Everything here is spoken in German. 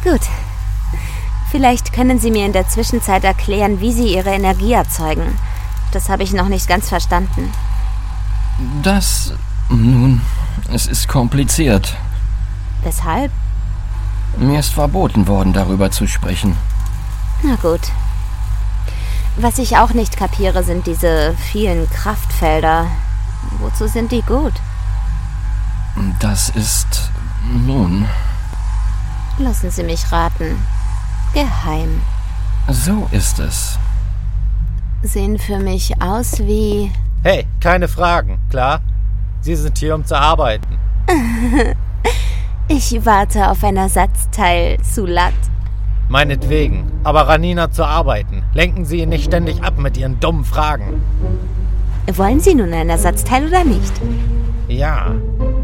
Gut. Vielleicht können Sie mir in der Zwischenzeit erklären, wie Sie Ihre Energie erzeugen. Das habe ich noch nicht ganz verstanden. Es ist kompliziert. Weshalb? Mir ist verboten worden, darüber zu sprechen. Na gut. Was ich auch nicht kapiere, sind diese vielen Kraftfelder. Wozu sind die gut? Das ist, Lassen Sie mich raten. Geheim. So ist es. Sehen für mich aus wie... Hey, keine Fragen, klar? Sie sind hier, um zu arbeiten. Ich warte auf ein Ersatzteil, Sulat. Meinetwegen, aber Ranina zu arbeiten. Lenken Sie ihn nicht ständig ab mit Ihren dummen Fragen. Wollen Sie nun ein Ersatzteil oder nicht? Ja.